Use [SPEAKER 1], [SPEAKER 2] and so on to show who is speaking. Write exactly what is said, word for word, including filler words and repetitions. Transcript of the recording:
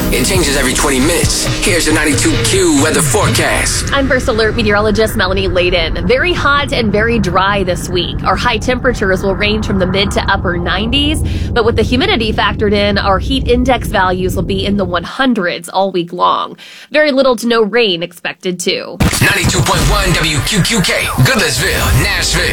[SPEAKER 1] It changes every twenty minutes. Here's your ninety-two Q weather forecast.
[SPEAKER 2] I'm First Alert meteorologist Melanie Layden. Very hot and very dry this week. Our high temperatures will range from the mid to upper nineties, but with the humidity factored in, our heat index values will be in the hundreds all week long. Very little to no rain expected too.
[SPEAKER 1] ninety-two point one W Q Q K, Goodlettsville, Nashville.